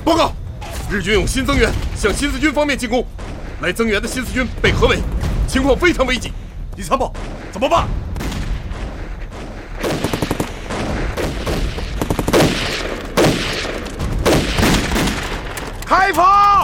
报告，日军有新增援向新四军方面进攻，来增援的新四军被合围，情况非常危急。 李参谋，怎么办？ 开炮！